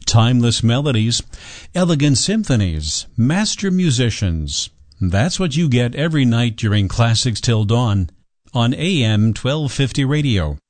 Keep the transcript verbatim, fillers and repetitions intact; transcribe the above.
timeless melodies, elegant symphonies, master musicians. That's what you get every night during Classics Till Dawn on A M twelve fifty radio.